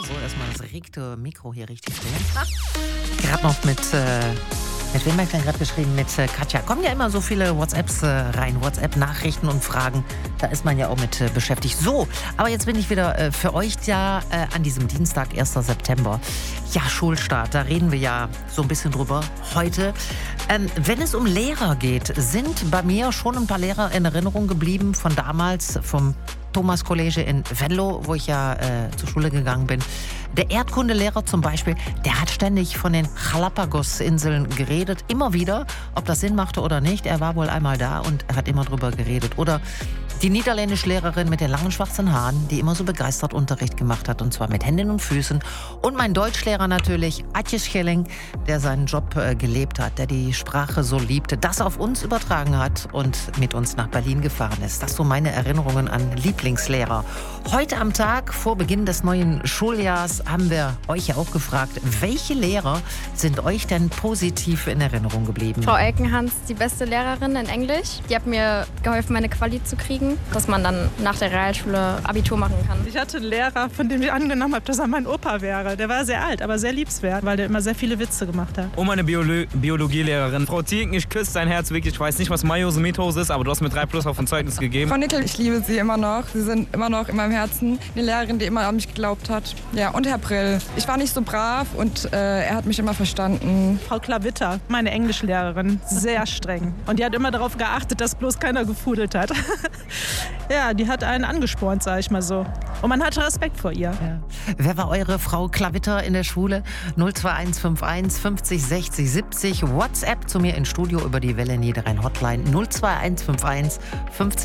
So, erstmal das regte Mikro hier richtig stellen. Gerade noch mit wem habe ich denn gerade geschrieben? Mit Katja. Kommen ja immer so viele WhatsApps rein, WhatsApp-Nachrichten und Fragen. Da ist man ja auch mit beschäftigt. So, aber jetzt bin ich wieder für euch da an diesem Dienstag, 1. September. Ja, Schulstart, da reden wir ja so ein bisschen drüber heute. Wenn es um Lehrer geht, sind bei mir schon ein paar Lehrer in Erinnerung geblieben von damals, vom Thomas College in Venlo, wo ich ja zur Schule gegangen bin. Der Erdkundelehrer zum Beispiel, der hat ständig von den Galapagos-Inseln geredet, immer wieder, ob das Sinn machte oder nicht. Er war wohl einmal da und er hat immer drüber geredet. Oder die Niederländischlehrerin mit den langen schwarzen Haaren, die immer so begeistert Unterricht gemacht hat, und zwar mit Händen und Füßen. Und mein Deutschlehrer natürlich, Adje Schelling, der seinen Job gelebt hat, der die Sprache so liebte, das auf uns übertragen hat und mit uns nach Berlin gefahren ist. Das so meine Erinnerungen an Lieblingslehrer. Heute am Tag vor Beginn des neuen Schuljahrs haben wir euch ja auch gefragt, welche Lehrer sind euch denn positiv in Erinnerung geblieben? Frau Elkenhans, die beste Lehrerin in Englisch. Die hat mir geholfen, meine Quali zu kriegen, dass man dann nach der Realschule Abitur machen kann. Ich hatte einen Lehrer, von dem ich angenommen habe, dass er mein Opa wäre. Der war sehr alt, aber sehr liebenswert, weil der immer sehr viele Witze gemacht hat. Und meine Biologielehrerin. Frau Ziegen, ich küsse dein Herz wirklich. Ich weiß nicht, was Meiose Mythos ist, aber du hast mir 3+ auf ein Zeugnis gegeben. Frau Nickel, ich liebe Sie immer noch. Sie sind immer noch in meinem Herzen. Eine Lehrerin, die immer an mich geglaubt hat. Ja, und Herr Brill. Ich war nicht so brav und er hat mich immer verstanden. Frau Klavitter, meine Englischlehrerin, sehr streng. Und die hat immer darauf geachtet, dass bloß keiner gefudelt hat. Ja, die hat einen angespornt, sag ich mal so. Und man hatte Respekt vor ihr. Ja. Wer war eure Frau Klavitter in der Schule? 02151 50 60 70. WhatsApp zu mir ins Studio über die Welle Niederrhein Hotline 02151 50